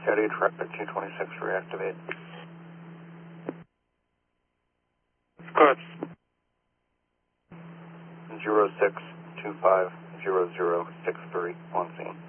Ready, traffic 226, reactivate. Good. 06250063 on scene.